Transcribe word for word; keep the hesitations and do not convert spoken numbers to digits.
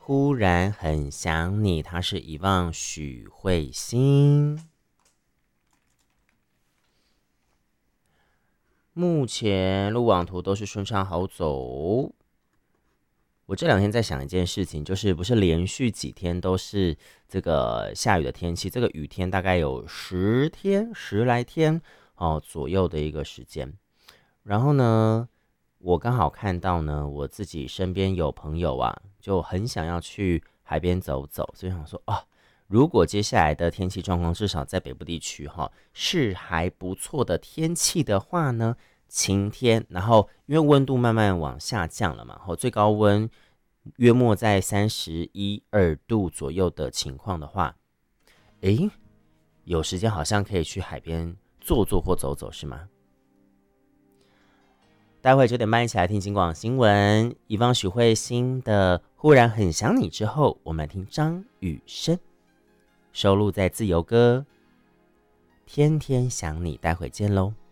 忽然很想你，他是遗忘许慧欣。目前路网图都是顺畅好走。我这两天在想一件事情，就是不是连续几天都是这个下雨的天气，这个雨天大概有十天、十来天哦左右的一个时间。然后呢，我刚好看到呢，我自己身边有朋友啊，就很想要去海边走走，所以想说啊，如果接下来的天气状况至少在北部地区哈、哦、是还不错的天气的话呢，晴天，然后因为温度慢慢往下降了嘛，后最高温约莫在三十一二度左右的情况的话，诶，有时间好像可以去海边坐坐或走走，是吗？待会九点半一起来听金广新闻，遗忘许慧欣的《忽然很想你》之后，我们听张雨生，收录在自由歌《天天想你》，待会见喽。